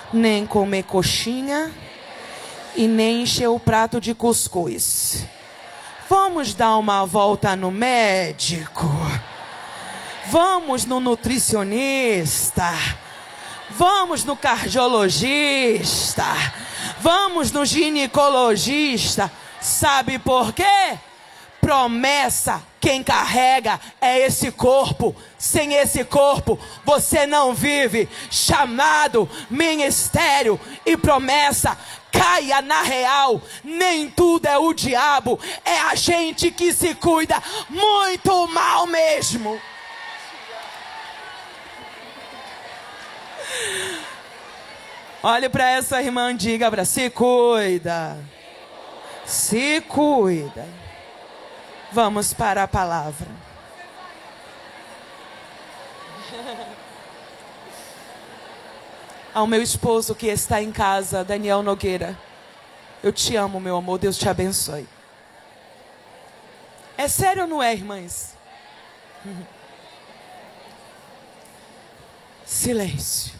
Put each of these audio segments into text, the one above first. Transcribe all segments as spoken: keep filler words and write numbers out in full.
nem comer coxinha e nem encher o prato de cuscuz. Vamos dar uma volta no médico. Vamos no nutricionista. Vamos no cardiologista. Vamos no ginecologista. Sabe por quê? Promessa, quem carrega é esse corpo. Sem esse corpo, você não vive. Chamado, ministério e promessa. Caia na real, nem tudo é o diabo. É a gente que se cuida muito mal mesmo. Olhe para essa irmã e diga para se cuida. Se cuida. Vamos para a palavra. Ao meu esposo que está em casa, Daniel Nogueira. Eu te amo, meu amor. Deus te abençoe. É sério ou não é, irmãs? Silêncio.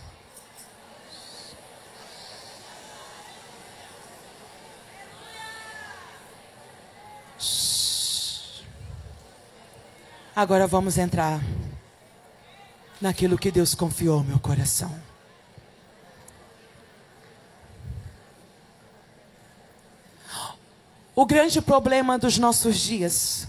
Agora vamos entrar naquilo que Deus confiou ao meu coração. O grande problema dos nossos dias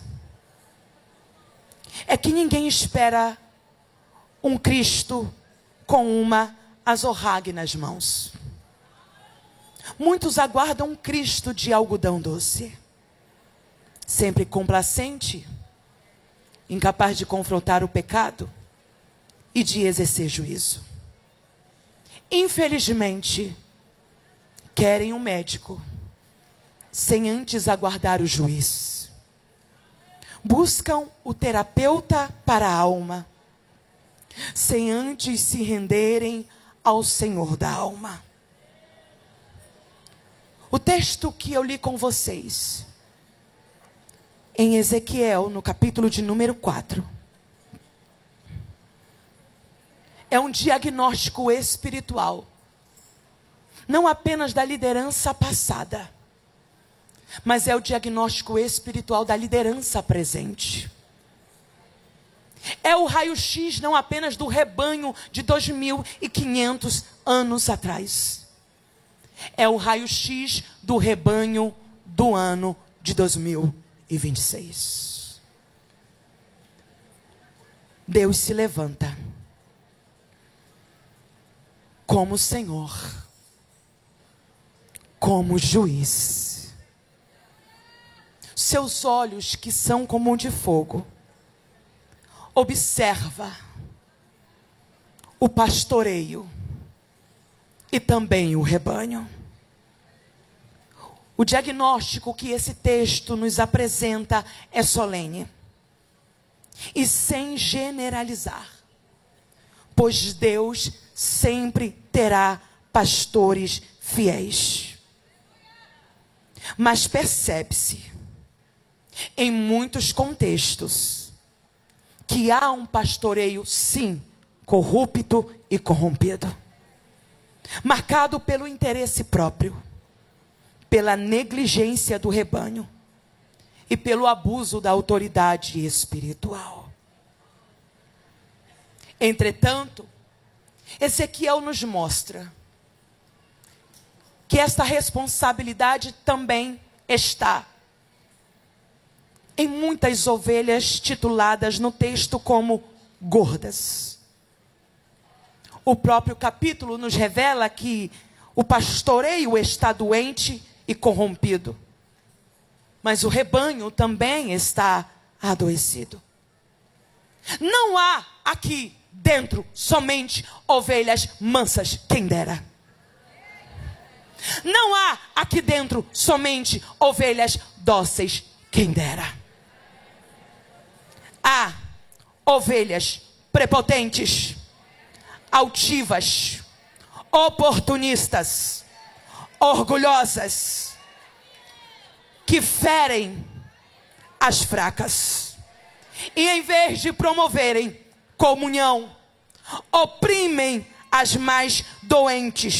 é que ninguém espera um Cristo com uma azorrague nas mãos. Muitos aguardam um Cristo de algodão doce, sempre complacente, incapaz de confrontar o pecado e de exercer juízo. Infelizmente, querem um médico sem antes aguardar o juiz. Buscam o terapeuta para a alma, sem antes se renderem ao Senhor da alma. O texto que eu li com vocês, em Ezequiel, no capítulo de número quatro, é um diagnóstico espiritual, não apenas da liderança passada, mas é o diagnóstico espiritual da liderança presente. É o raio-x não apenas do rebanho de dois mil e quinhentos anos atrás. É o raio-x do rebanho do ano de dois mil e vinte e seis. Deus se levanta como Senhor, como juiz. Seus olhos, que são como de fogo, observa o pastoreio e também o rebanho. O diagnóstico que esse texto nos apresenta é solene e sem generalizar, pois Deus sempre terá pastores fiéis. Mas percebe-se em muitos contextos que há um pastoreio, sim, corrupto e corrompido, marcado pelo interesse próprio, pela negligência do rebanho e pelo abuso da autoridade espiritual. Entretanto, Ezequiel nos mostra que esta responsabilidade também está em muitas ovelhas tituladas no texto como gordas. O próprio capítulo nos revela que o pastoreio está doente e corrompido, mas o rebanho também está adoecido. Não há aqui dentro somente ovelhas mansas, quem dera. Não há aqui dentro somente ovelhas dóceis, quem dera. Há ovelhas prepotentes, altivas, oportunistas, orgulhosas, que ferem as fracas e, em vez de promoverem comunhão, oprimem as mais doentes